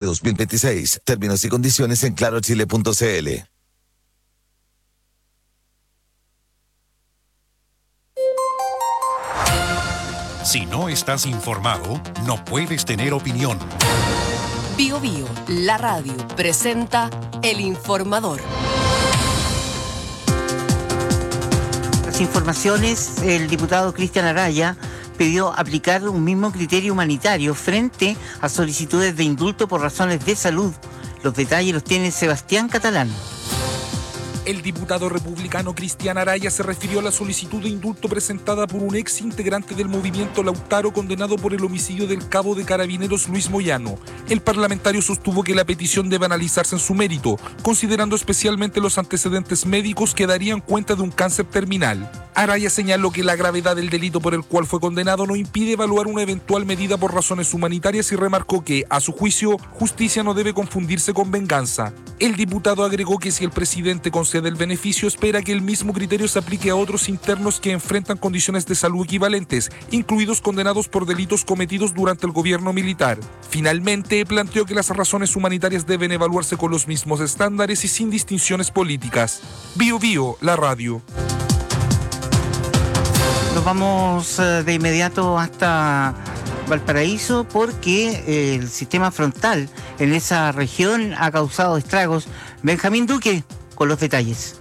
2026. Términos y condiciones en clarochile.cl. Si no estás informado, no puedes tener opinión. Bio Bio, la radio, presenta El Informador. Las informaciones, el diputado Cristian Araya pidió aplicar un mismo criterio humanitario frente a solicitudes de indulto por razones de salud. Los detalles los tiene Sebastián Catalán. El diputado republicano Cristian Araya se refirió a la solicitud de indulto presentada por un ex integrante del movimiento Lautaro condenado por el homicidio del cabo de carabineros Luis Moyano. El parlamentario sostuvo que la petición debe analizarse en su mérito, considerando especialmente los antecedentes médicos que darían cuenta de un cáncer terminal. Araya señaló que la gravedad del delito por el cual fue condenado no impide evaluar una eventual medida por razones humanitarias y remarcó que, a su juicio, justicia no debe confundirse con venganza. El diputado agregó que si el presidente concede el beneficio, espera que el mismo criterio se aplique a otros internos que enfrentan condiciones de salud equivalentes, incluidos condenados por delitos cometidos durante el gobierno militar. Finalmente, planteó que las razones humanitarias deben evaluarse con los mismos estándares y sin distinciones políticas. Bio Bio, la radio. Nos vamos de inmediato hasta Valparaíso porque el sistema frontal en esa región ha causado estragos. Benjamín Duque con los detalles.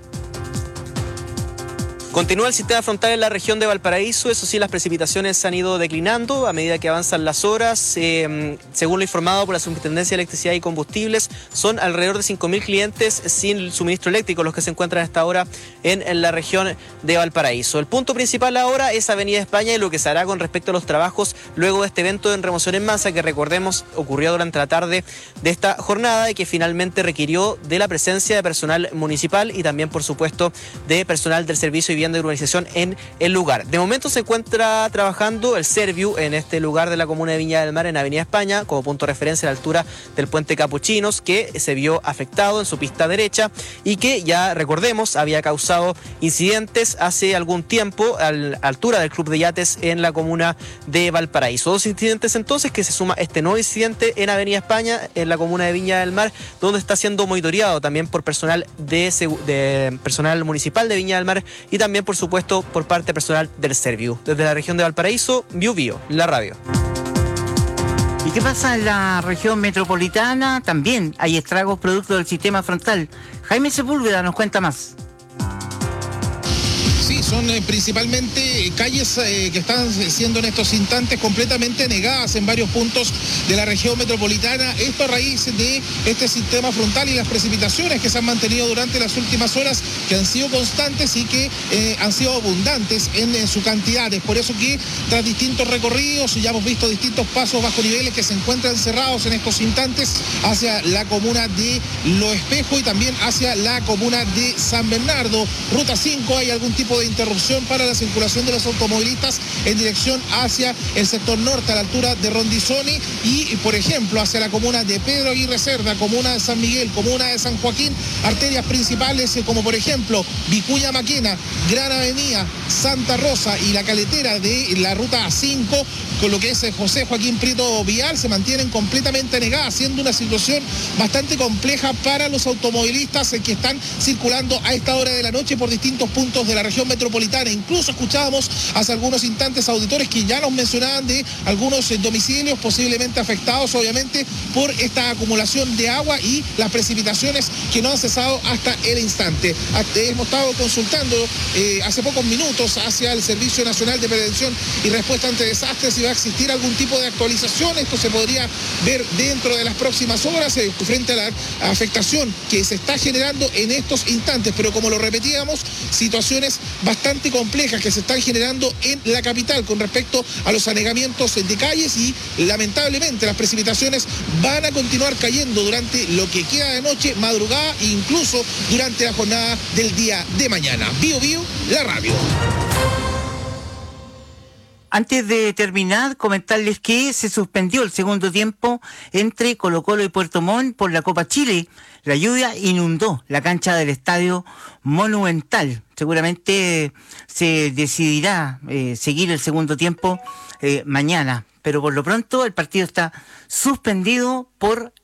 Continúa el sistema frontal en la región de Valparaíso, eso sí, las precipitaciones han ido declinando a medida que avanzan las horas. Según lo informado por la Superintendencia de Electricidad y Combustibles, son alrededor de 5.000 clientes sin suministro eléctrico los que se encuentran a esta hora en la región de Valparaíso. El punto principal ahora es Avenida España y lo que se hará con respecto a los trabajos luego de este evento en remoción en masa que, recordemos, ocurrió durante la tarde de esta jornada y que finalmente requirió de la presencia de personal municipal y también, por supuesto, de personal del Servicio de Vivienda y Urbanización en el lugar. De momento se encuentra trabajando el Serviu en este lugar de la comuna de Viña del Mar, en Avenida España, como punto de referencia a la altura del puente Capuchinos, que se vio afectado en su pista derecha y que, ya recordemos, había causado incidentes hace algún tiempo a la altura del Club de Yates en la comuna de Valparaíso. Dos incidentes entonces que se suma este nuevo incidente en Avenida España, en la comuna de Viña del Mar, donde está siendo monitoreado también por personal de personal municipal de Viña del Mar y también, por supuesto, por parte personal del Serviu. Desde la región de Valparaíso, Bio Bio, la radio. ¿Y qué pasa en la región metropolitana? También hay estragos producto del sistema frontal. Jaime Sepúlveda nos cuenta más. Sí, son principalmente calles que están siendo en estos instantes completamente negadas en varios puntos de la región metropolitana. Esto a raíz de este sistema frontal y las precipitaciones que se han mantenido durante las últimas horas, que han sido constantes y que han sido abundantes en su cantidad. Es por eso que tras distintos recorridos ya hemos visto distintos pasos bajo niveles que se encuentran cerrados en estos instantes hacia la comuna de Lo Espejo y también hacia la comuna de San Bernardo. Ruta 5, hay algún tipo de interrupción para la circulación de los automovilistas en dirección hacia el sector norte a la altura de Rondizoni y, por ejemplo, hacia la comuna de Pedro Aguirre Cerda, comuna de San Miguel, comuna de San Joaquín, arterias principales como por ejemplo Vicuña Maquena, Gran Avenida, Santa Rosa y la caletera de la ruta 5, con lo que es José Joaquín Prieto Vial, se mantienen completamente negadas, siendo una situación bastante compleja para los automovilistas que están circulando a esta hora de la noche por distintos puntos de la región metropolitana. Incluso escuchábamos hace algunos instantes auditores que ya nos mencionaban de algunos domicilios posiblemente afectados, obviamente, por esta acumulación de agua y las precipitaciones que no han cesado hasta el instante. Hemos estado consultando hace pocos minutos hacia el Servicio Nacional de Prevención y Respuesta ante Desastres si va a existir algún tipo de actualización. Esto se podría ver dentro de las próximas horas frente a la afectación que se está generando en estos instantes, pero como lo repetíamos, situaciones bastante complejas que se están generando en la capital con respecto a los anegamientos de calles y lamentablemente las precipitaciones van a continuar cayendo durante lo que queda de noche, madrugada e incluso durante la jornada del día de mañana. Bio Bio, la radio. Antes de terminar, comentarles que se suspendió el segundo tiempo entre Colo-Colo y Puerto Montt por la Copa Chile. La lluvia inundó la cancha del Estadio Monumental. Seguramente se decidirá seguir el segundo tiempo mañana, pero por lo pronto el partido está suspendido por